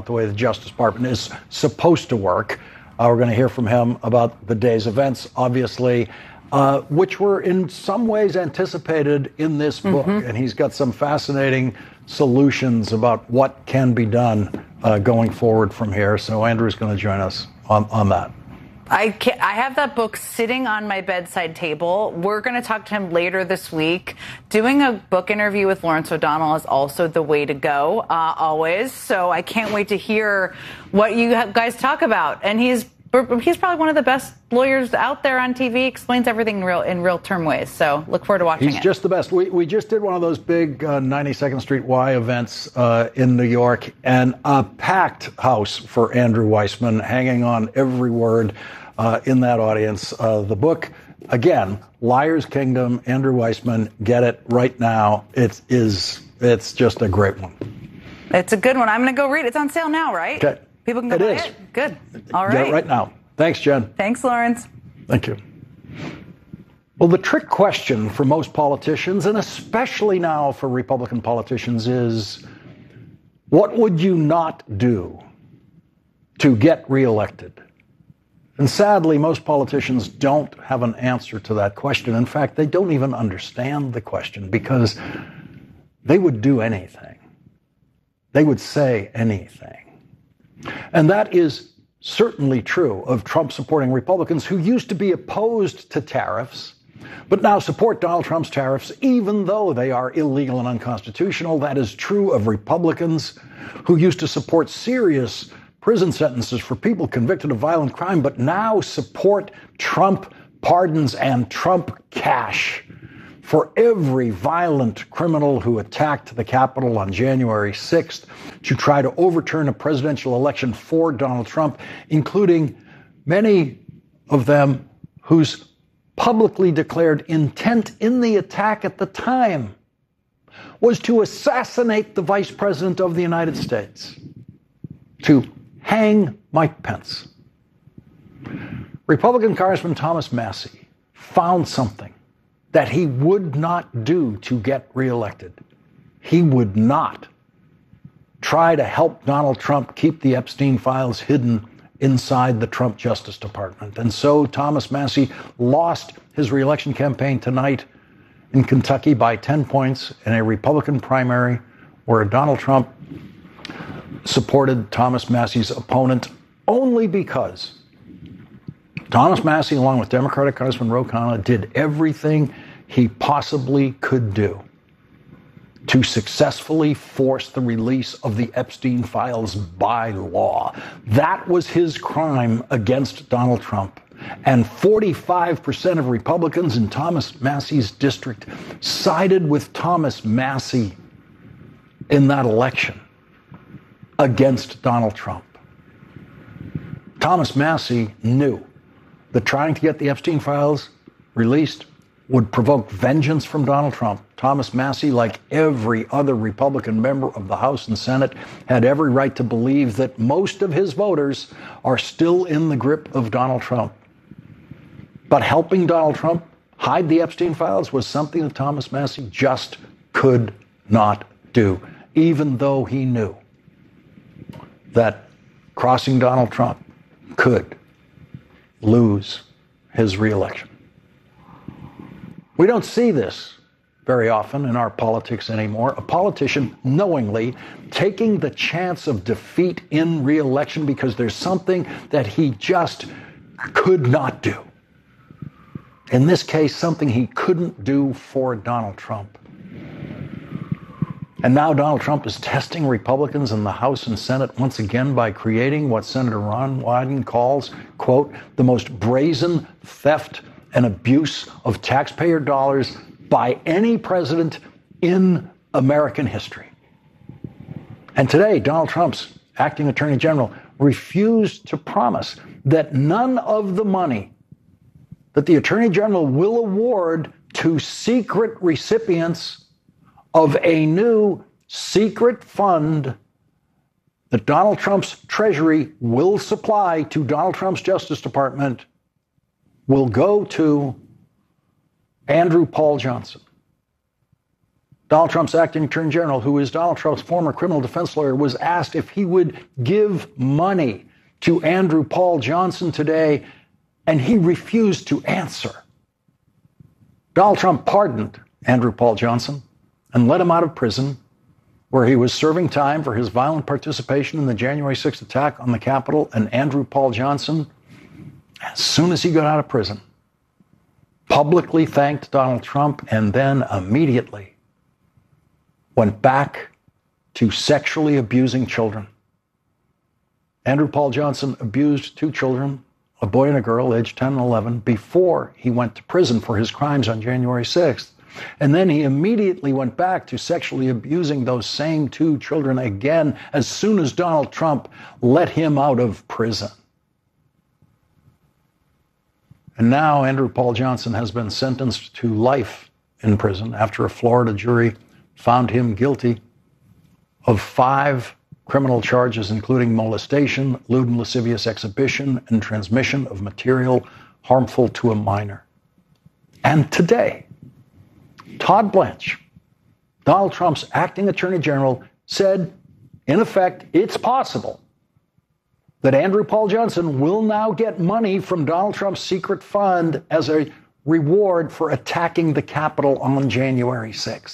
about the way the Justice Department is supposed to work. We're going to hear from him about the day's events, obviously, which were in some ways anticipated in this book. And he's got some fascinating solutions about what can be done going forward from here. So Andrew's going to join us on that. I have that book sitting on my bedside table. We're going to talk to him later this week. Doing a book interview with Lawrence O'Donnell is also the way to go, always. So I can't wait to hear what you guys talk about. And he's probably one of the best lawyers out there on TV. Explains everything in real term ways. So look forward to watching it. He's just the best. We just did one of those big 92nd Street Y events in New York, and a packed house for Andrew Weissmann, hanging on every word in that audience. The book, again, Liar's Kingdom, Andrew Weissmann. Get it right now. It's just a great one. It's a good one. I'm going to go read it. It's on sale now, right? Okay. People can go buy it? Good. All right. Get it right now. Thanks, Jen. Thanks, Lawrence. Thank you. Well, the trick question for most politicians, and especially now for Republican politicians, is what would you not do to get reelected? And sadly, most politicians don't have an answer to that question. In fact, they don't even understand the question, because they would do anything. They would say anything. And that is certainly true of Trump-supporting Republicans who used to be opposed to tariffs, but now support Donald Trump's tariffs, even though they are illegal and unconstitutional. That is true of Republicans who used to support serious prison sentences for people convicted of violent crime, but now support Trump pardons and Trump cash for every violent criminal who attacked the Capitol on January 6th to try to overturn a presidential election for Donald Trump, including many of them whose publicly declared intent in the attack at the time was to assassinate the Vice President of the United States, to hang Mike Pence. Republican Congressman Thomas Massie found something that he would not do to get reelected. He would not try to help Donald Trump keep the Epstein files hidden inside the Trump Justice Department. And so Thomas Massie lost his reelection campaign tonight in Kentucky by 10 points in a Republican primary where Donald Trump supported Thomas Massie's opponent only because Thomas Massie, along with Democratic Congressman Ro Khanna, did everything he possibly could do to successfully force the release of the Epstein files by law. That was his crime against Donald Trump. And 45% of Republicans in Thomas Massie's district sided with Thomas Massie in that election against Donald Trump. Thomas Massie knew that trying to get the Epstein files released would provoke vengeance from Donald Trump. Thomas Massie, like every other Republican member of the House and Senate, had every right to believe that most of his voters are still in the grip of Donald Trump. But helping Donald Trump hide the Epstein files was something that Thomas Massie just could not do, even though he knew that crossing Donald Trump could lose his reelection. We don't see this very often in our politics anymore. A politician knowingly taking the chance of defeat in reelection because there's something that he just could not do. In this case, something he couldn't do for Donald Trump. And now Donald Trump is testing Republicans in the House and Senate once again by creating what Senator Ron Wyden calls, quote, the most brazen theft and abuse of taxpayer dollars by any president in American history. And today, Donald Trump's acting attorney general refused to promise that none of the money that the attorney general will award to secret recipients of a new secret fund that Donald Trump's Treasury will supply to Donald Trump's Justice Department will go to Andrew Paul Johnson. Donald Trump's acting attorney general, who is Donald Trump's former criminal defense lawyer, was asked if he would give money to Andrew Paul Johnson today, and he refused to answer. Donald Trump pardoned Andrew Paul Johnson and let him out of prison, where he was serving time for his violent participation in the January 6th attack on the Capitol. And Andrew Paul Johnson, as soon as he got out of prison, publicly thanked Donald Trump and then immediately went back to sexually abusing children. Andrew Paul Johnson abused two children, a boy and a girl, aged 10 and 11, before he went to prison for his crimes on January 6th. And then he immediately went back to sexually abusing those same two children again as soon as Donald Trump let him out of prison. And now Andrew Paul Johnson has been sentenced to life in prison after a Florida jury found him guilty of 5 criminal charges, including molestation, lewd and lascivious exhibition, and transmission of material harmful to a minor. And today, Todd Blanche, Donald Trump's acting attorney general, said, in effect, it's possible that Andrew Paul Johnson will now get money from Donald Trump's secret fund as a reward for attacking the Capitol on January 6th.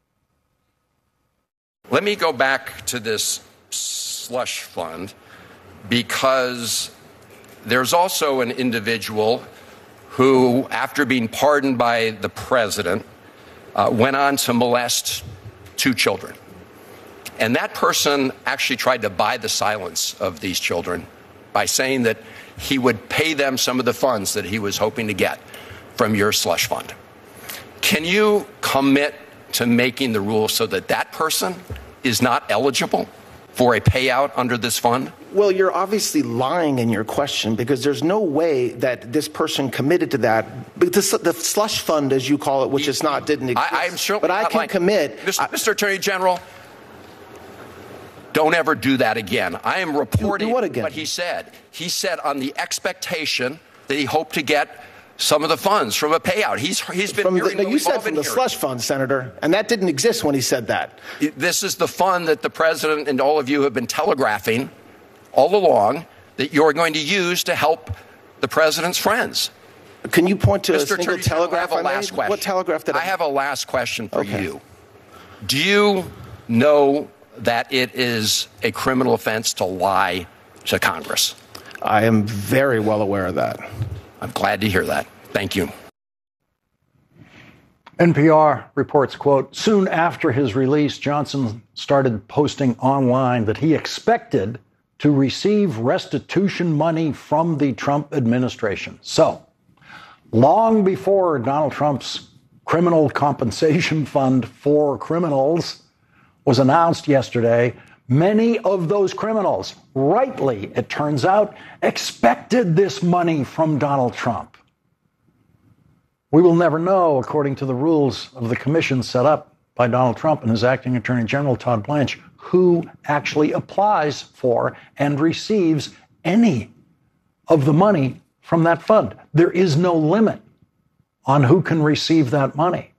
Let me go back to this slush fund, because there's also an individual who, after being pardoned by the president, went on to molest 2 children. And that person actually tried to buy the silence of these children by saying that he would pay them some of the funds that he was hoping to get from your slush fund. Can you commit to making the rules so that that person is not eligible for a payout under this fund? Well, you're obviously lying in your question, because there's no way that this person committed to that. Because the slush fund, as you call it, which is not, didn't exist. I'm sure, but I can commit. Mr. Attorney General, don't ever do that again. I am reporting what he said. He said on the expectation that he hoped to get some of the funds from a payout. He's been you said from the slush fund, Senator, and that didn't exist when he said that. This is the fund that the president and all of you have been telegraphing all along that you're going to use to help the president's friends. Can you point to Mr. a single telegraph I made? What telegraph did I have a last question for Okay. you. Do you know that it is a criminal offense to lie to Congress? I am very well aware of that. I'm glad to hear that. Thank you. NPR reports, quote, soon after his release, Johnson started posting online that he expected to receive restitution money from the Trump administration. So, long before Donald Trump's criminal compensation fund for criminals was announced yesterday, many of those criminals, rightly, it turns out, expected this money from Donald Trump. We will never know, according to the rules of the commission set up by Donald Trump and his acting attorney general, Todd Blanche, who actually applies for and receives any of the money from that fund. There is no limit on who can receive that money.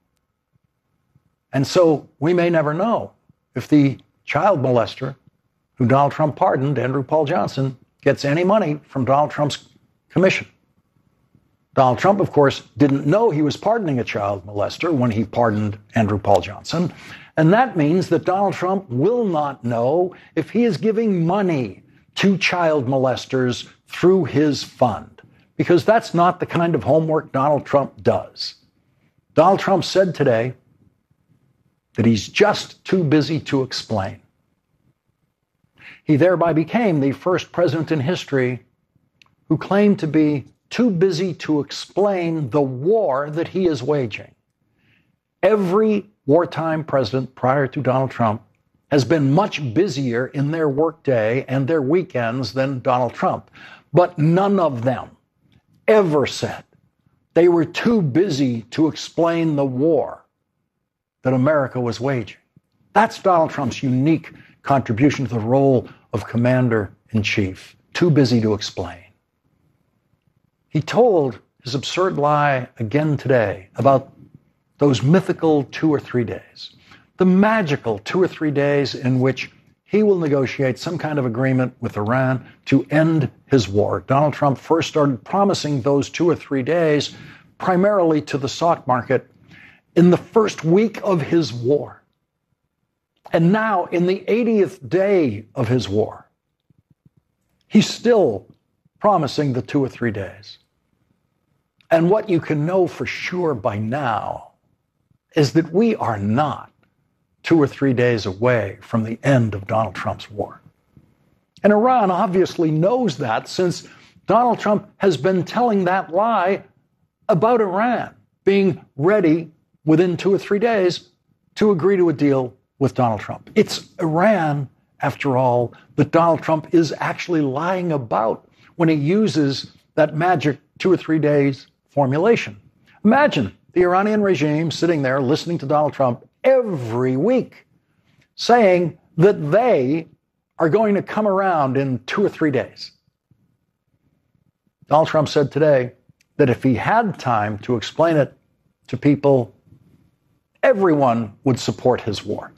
And so we may never know if the child molester who Donald Trump pardoned, Andrew Paul Johnson, gets any money from Donald Trump's commission. Donald Trump, of course, didn't know he was pardoning a child molester when he pardoned Andrew Paul Johnson. And that means that Donald Trump will not know if he is giving money to child molesters through his fund, because that's not the kind of homework Donald Trump does. Donald Trump said today that he's just too busy to explain. He thereby became the first president in history who claimed to be too busy to explain the war that he is waging. Every wartime president prior to Donald Trump has been much busier in their workday and their weekends than Donald Trump. But none of them ever said they were too busy to explain the war that America was waging. That's Donald Trump's unique contribution to the role of commander-in-chief, too busy to explain. He told his absurd lie again today about those mythical 2 or 3 days. the magical 2 or 3 days in which he will negotiate some kind of agreement with Iran to end his war. Donald Trump first started promising those 2 or 3 days primarily to the stock market in the first week of his war. And now, in the 80th day of his war, he's still promising the 2 or 3 days. And what you can know for sure by now is that we are not 2 or 3 days away from the end of Donald Trump's war. And Iran obviously knows that, since Donald Trump has been telling that lie about Iran being ready within 2 or 3 days to agree to a deal with Donald Trump. It's Iran, after all, that Donald Trump is actually lying about when he uses that magic 2 or 3 days formulation. Imagine the Iranian regime sitting there listening to Donald Trump every week saying that they are going to come around in 2 or 3 days. Donald Trump said today that if he had time to explain it to people, everyone would support his war.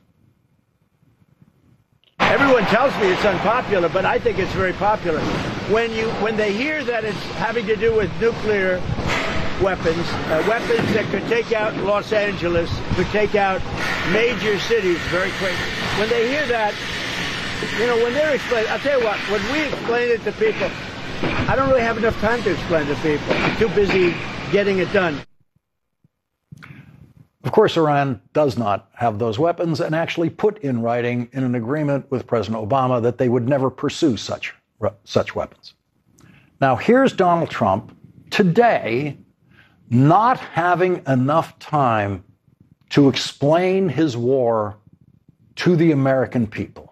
Everyone tells me it's unpopular, but I think it's very popular. When they hear that it's having to do with nuclear weapons, weapons that could take out Los Angeles, could take out major cities very quickly. When they hear that, when they're explaining, I'll tell you what, when we explain it to people, I don't really have enough time to explain to people. I'm too busy getting it done. Of course, Iran does not have those weapons and actually put in writing in an agreement with President Obama that they would never pursue such weapons. Now, here's Donald Trump today not having enough time to explain his war to the American people.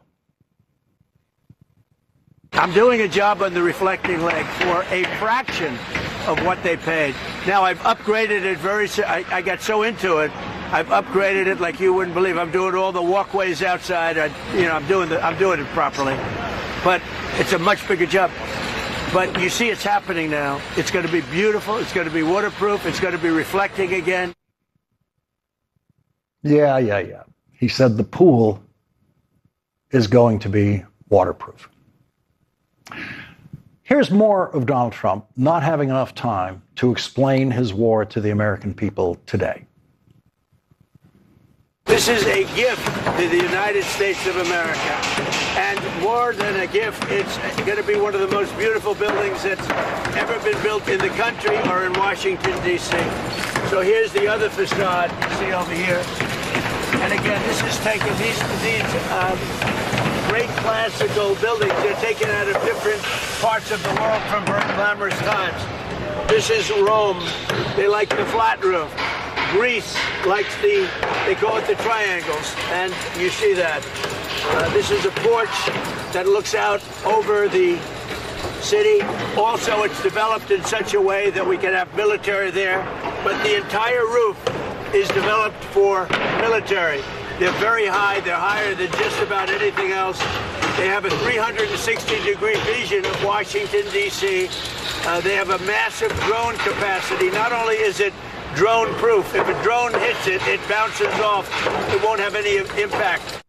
I'm doing a job on the reflecting leg for a fraction of what they paid. Now, I've upgraded it I got so into it, I've upgraded it like you wouldn't believe. I'm doing all the walkways outside. I'm doing it properly. But it's a much bigger job. But you see it's happening now. It's going to be beautiful. It's going to be waterproof. It's going to be reflecting again. Yeah. He said the pool is going to be waterproof. Here's more of Donald Trump not having enough time to explain his war to the American people today. This is a gift to the United States of America. And more than a gift, it's going to be one of the most beautiful buildings that's ever been built in the country or in Washington, D.C. So here's the other facade you see over here. And again, this is taken, these great classical buildings, they're taken out of different parts of the world from very glamorous times. This is Rome. They like the flat roof. Greece likes they call it the triangles, and you see that. This is a porch that looks out over the city. Also, it's developed in such a way that we can have military there, but the entire roof is developed for military. They're very high. They're higher than just about anything else. They have a 360-degree vision of Washington, D.C. They have a massive drone capacity. Not only is it drone-proof, if a drone hits it, it bounces off. It won't have any impact.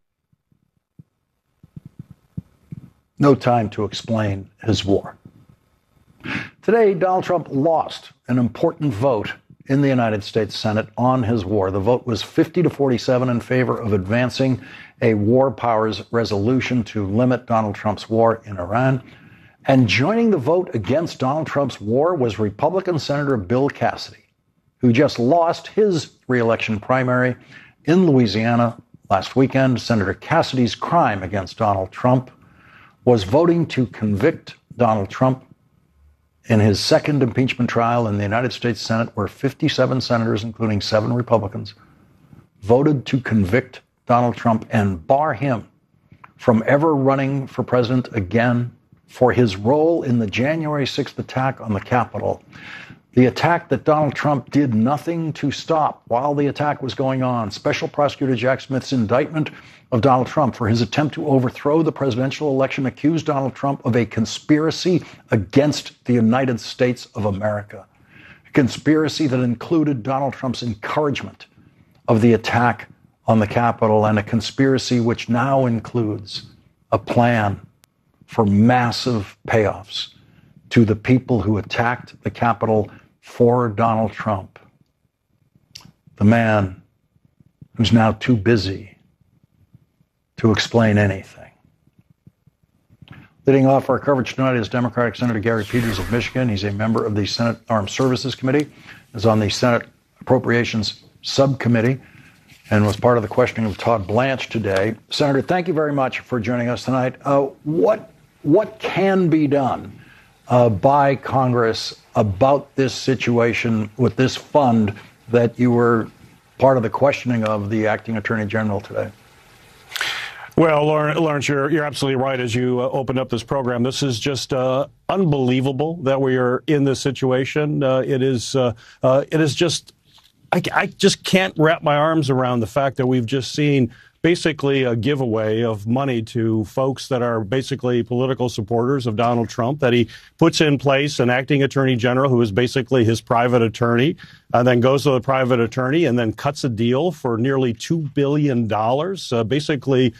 No time to explain his war. Today, Donald Trump lost an important vote in the United States Senate on his war. The vote was 50-47 in favor of advancing a war powers resolution to limit Donald Trump's war in Iran. And joining the vote against Donald Trump's war was Republican Senator Bill Cassidy, who just lost his re-election primary in Louisiana last weekend. Senator Cassidy's crime against Donald Trump was voting to convict Donald Trump in his second impeachment trial in the United States Senate, where 57 senators, including 7 Republicans, voted to convict Donald Trump and bar him from ever running for president again for his role in the January 6th attack on the Capitol. The attack that Donald Trump did nothing to stop while the attack was going on. Special Prosecutor Jack Smith's indictment of Donald Trump for his attempt to overthrow the presidential election accused Donald Trump of a conspiracy against the United States of America. A conspiracy that included Donald Trump's encouragement of the attack on the Capitol and a conspiracy which now includes a plan for massive payoffs to the people who attacked the Capitol for Donald Trump. The man who's now too busy to explain anything. Leading off our coverage tonight is Democratic Senator Gary Peters of Michigan. He's a member of the Senate Armed Services Committee, is on the Senate Appropriations Subcommittee, and was part of the questioning of Todd Blanche today. Senator, thank you very much for joining us tonight. What can be done by Congress about this situation with this fund that you were part of the questioning of the acting Attorney General today? Well, Lawrence, you're absolutely right. As you opened up this program, this is just unbelievable that we are in this situation. It is just, I just can't wrap my arms around the fact that we've just seen basically a giveaway of money to folks that are basically political supporters of Donald Trump, that he puts in place an acting attorney general who is basically his private attorney, and then goes to the private attorney and then cuts a deal for nearly $2 billion, basically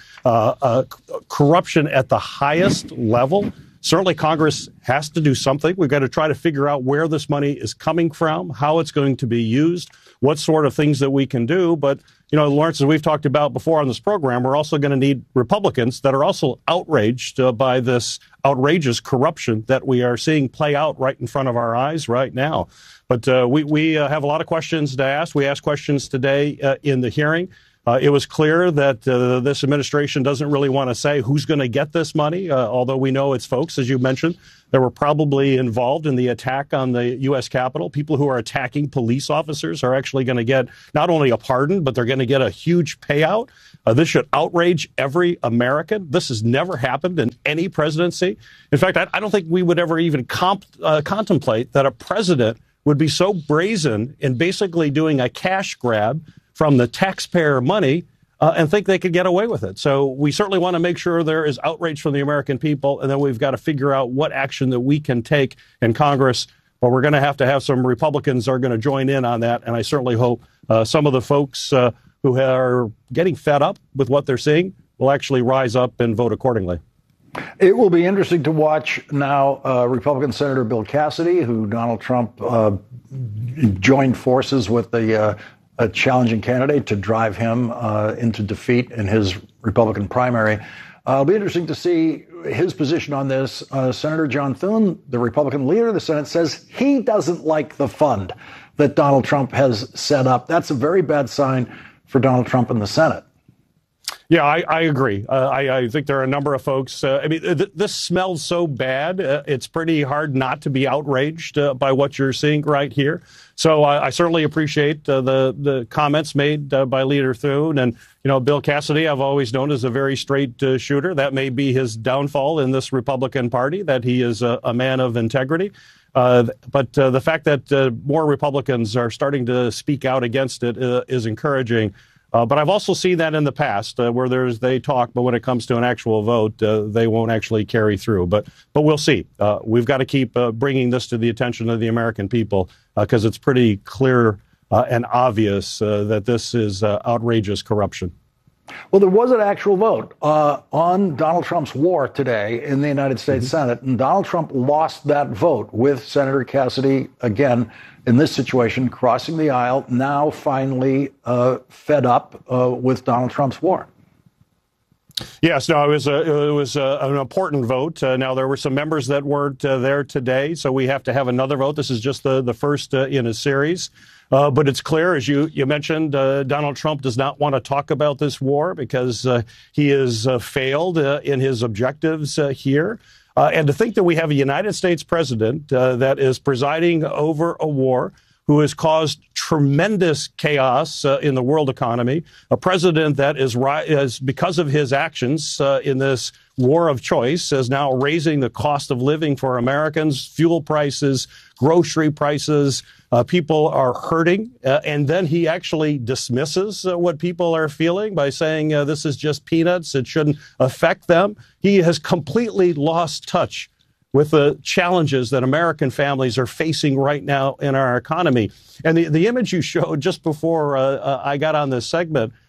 corruption at the highest level. Certainly, Congress has to do something. We've got to try to figure out where this money is coming from, how it's going to be used, what sort of things that we can do. But, you know, Lawrence, as we've talked about before on this program, we're also going to need Republicans that are also outraged by this outrageous corruption that we are seeing play out right in front of our eyes right now. But we have a lot of questions to ask. We asked questions today in the hearing. It was clear that this administration doesn't really want to say who's going to get this money, although we know it's folks, as you mentioned, that were probably involved in the attack on the U.S. Capitol. People who are attacking police officers are actually going to get not only a pardon, but they're going to get a huge payout. This should outrage every American. This has never happened in any presidency. In fact, I don't think we would ever even contemplate that a president would be so brazen in basically doing a cash grab from the taxpayer money and think they could get away with it. So we certainly want to make sure there is outrage from the American people, and then we've got to figure out what action that we can take in Congress. But we're going to have some Republicans are going to join in on that, and I certainly hope some of the folks who are getting fed up with what they're seeing will actually rise up and vote accordingly. It will be interesting to watch now Republican Senator Bill Cassidy, who Donald Trump joined forces with a challenging candidate to drive him into defeat in his Republican primary. It'll be interesting to see his position on this. Senator John Thune, the Republican leader of the Senate, says he doesn't like the fund that Donald Trump has set up. That's a very bad sign for Donald Trump in the Senate. Yeah, I agree. I think there are a number of folks. This smells so bad. It's pretty hard not to be outraged by what you're seeing right here. So I certainly appreciate the comments made by Leader Thune. And, you know, Bill Cassidy, I've always known as a very straight shooter. That may be his downfall in this Republican Party, that he is a man of integrity. But the fact that more Republicans are starting to speak out against it is encouraging. But I've also seen that in the past where they talk, but when it comes to an actual vote, they won't actually carry through. But we'll see. We've got to keep bringing this to the attention of the American people because it's pretty clear and obvious that this is outrageous corruption. Well, there was an actual vote on Donald Trump's war today in the United States Senate, and Donald Trump lost that vote with Senator Cassidy, again, in this situation, crossing the aisle, now finally fed up with Donald Trump's war. Yes, no, it was an important vote. Now, there were some members that weren't there today, so we have to have another vote. This is just the first in a series. But it's clear, as you mentioned, Donald Trump does not want to talk about this war because he has failed in his objectives here. And to think that we have a United States president that is presiding over a war who has caused tremendous chaos in the world economy, a president that is because of his actions in this war of choice, is now raising the cost of living for Americans, fuel prices, grocery prices. People are hurting. And then he actually dismisses what people are feeling by saying this is just peanuts. It shouldn't affect them. He has completely lost touch with the challenges that American families are facing right now in our economy. And the image you showed just before I got on this segment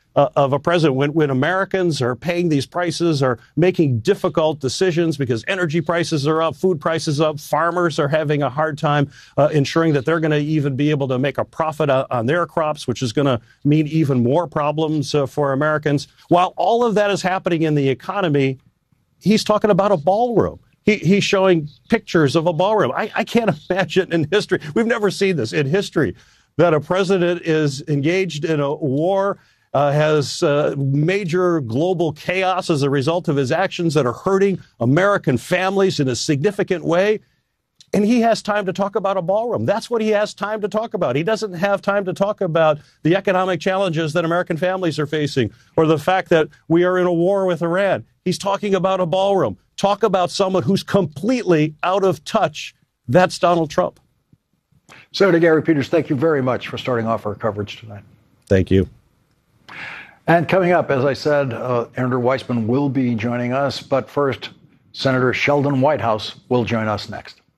of a president when Americans are paying these prices, are making difficult decisions because energy prices are up, food prices up, farmers are having a hard time ensuring that they're going to even be able to make a profit on their crops, which is going to mean even more problems for Americans. While all of that is happening in the economy, he's talking about a ballroom. He's showing pictures of a ballroom. I can't imagine in history, we've never seen this in history, that a president is engaged in a war, has major global chaos as a result of his actions that are hurting American families in a significant way. And he has time to talk about a ballroom. That's what he has time to talk about. He doesn't have time to talk about the economic challenges that American families are facing or the fact that we are in a war with Iran. He's talking about a ballroom. Talk about someone who's completely out of touch. That's Donald Trump. Senator Gary Peters, thank you very much for starting off our coverage tonight. Thank you. And coming up, as I said, Andrew Weissmann will be joining us. But first, Senator Sheldon Whitehouse will join us next.